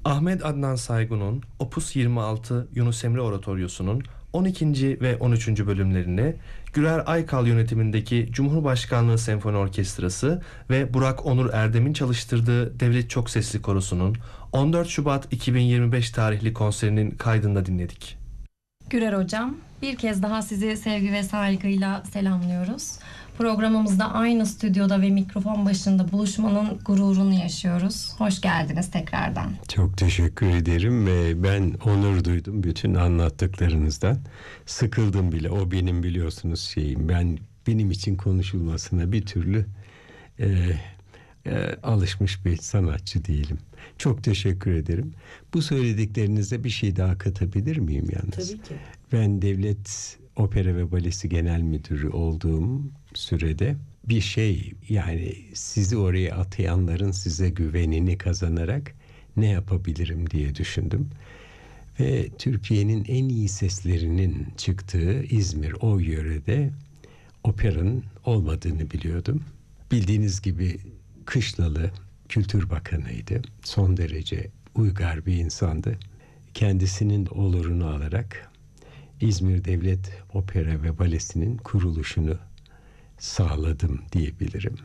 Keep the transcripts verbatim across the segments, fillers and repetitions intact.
Ahmet Adnan Saygun'un Opus yirmi altı Yunus Emre Oratoryosu'nun on ikinci ve on üçüncü bölümlerini Gürer Aykal yönetimindeki Cumhurbaşkanlığı Senfoni Orkestrası ve Burak Onur Erdem'in çalıştırdığı Devlet Çok Sesli Korosu'nun on dört Şubat iki bin yirmi beş tarihli konserinin kaydında dinledik. Gürer Hocam, bir kez daha sizi sevgi ve saygıyla selamlıyoruz. Programımızda aynı stüdyoda ve mikrofon başında buluşmanın gururunu yaşıyoruz. Hoş geldiniz tekrardan. Çok teşekkür ederim ve ben onur duydum bütün anlattıklarınızdan. Sıkıldım bile. O benim biliyorsunuz şeyim. Ben benim için konuşulmasına bir türlü e, e, alışmış bir sanatçı değilim. Çok teşekkür ederim. Bu söylediklerinize bir şey daha katabilir miyim yalnız? Tabii ki. Ben Devlet Opera ve Balesi Genel Müdürü olduğum sürede bir şey, yani sizi oraya atayanların size güvenini kazanarak ne yapabilirim diye düşündüm. Ve Türkiye'nin en iyi seslerinin çıktığı İzmir, o yörede operanın olmadığını biliyordum. Bildiğiniz gibi Kışlalı Kültür Bakanı'ydı. Son derece uygar bir insandı. Kendisinin olurunu alarak İzmir Devlet Opera ve Balesi'nin kuruluşunu sağladım diyebilirim.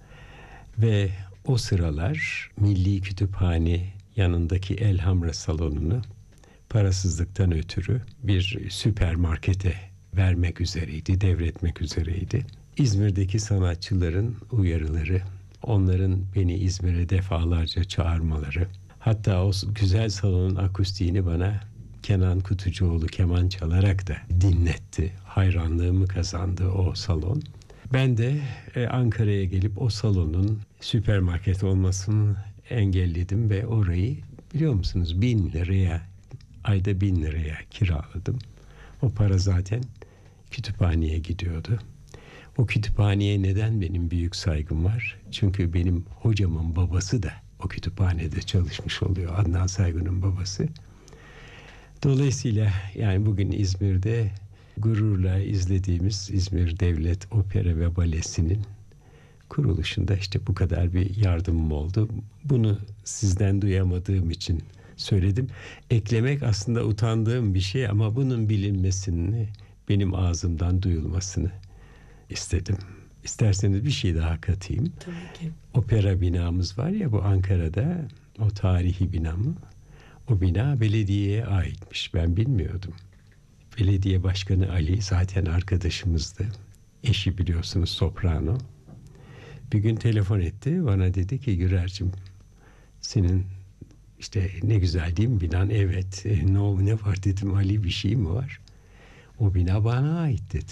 Ve o sıralar Milli Kütüphane yanındaki Elhamra salonunu parasızlıktan ötürü bir süpermarkete vermek üzereydi, devretmek üzereydi. İzmir'deki sanatçıların uyarıları, onların beni İzmir'e defalarca çağırmaları, hatta o güzel salonun akustiğini bana Kenan Kutucuoğlu keman çalarak da dinletti. Hayranlığımı kazandı o salon. Ben de e, Ankara'ya gelip o salonun süpermarket olmasını engelledim ve orayı biliyor musunuz bin liraya, ayda bin liraya kiraladım. O para zaten kütüphaneye gidiyordu. O kütüphaneye neden benim büyük saygım var? Çünkü benim hocamın babası da o kütüphanede çalışmış oluyor. Adnan Saygun'un babası. Dolayısıyla yani bugün İzmir'de gururla izlediğimiz İzmir Devlet Opera ve Balesi'nin kuruluşunda işte bu kadar bir yardımım oldu. Bunu sizden duyamadığım için söyledim. Eklemek aslında utandığım bir şey ama bunun bilinmesini, benim ağzımdan duyulmasını istedim. İsterseniz bir şey daha katayım. Tabii ki. Opera binamız var ya bu Ankara'da, o tarihi bina mı? O bina belediyeye aitmiş. Ben bilmiyordum. Belediye Başkanı Ali zaten arkadaşımızdı. Eşi biliyorsunuz soprano. Bir gün telefon etti. Bana dedi ki Gürer'cim senin işte ne güzel değil mi binan? Evet. E, ne, ne var dedim. Ali bir şey mi var? O bina bana ait dedi.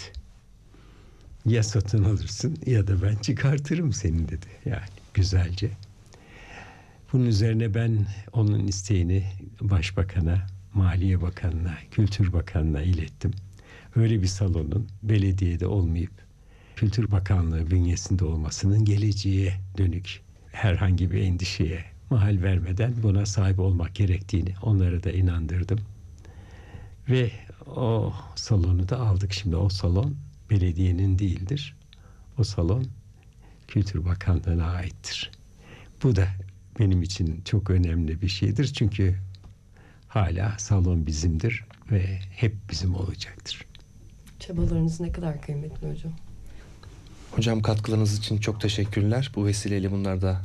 Ya satın alırsın ya da ben çıkartırım seni dedi. Yani güzelce. Bunun üzerine ben onun isteğini Başbakan'a, Maliye Bakanı'na, Kültür Bakanı'na ilettim. Öyle bir salonun belediyede olmayıp Kültür Bakanlığı bünyesinde olmasının geleceğe dönük herhangi bir endişeye mahal vermeden buna sahip olmak gerektiğini onlara da inandırdım. Ve o salonu da aldık. Şimdi o salon belediyenin değildir. O salon Kültür Bakanlığı'na aittir. Bu da benim için çok önemli bir şeydir. Çünkü hala salon bizimdir ve hep bizim olacaktır. Çabalarınız ne kadar kıymetli hocam. Hocam katkılarınız için çok teşekkürler. Bu vesileyle bunlar da